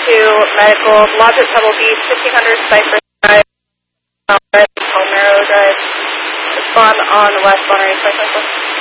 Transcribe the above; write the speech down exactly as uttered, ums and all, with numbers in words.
to medical, lodge at Pebble Beach, fifteen hundred Cypress Drive, Palmetto Drive, respond on the west Monterey Cycle.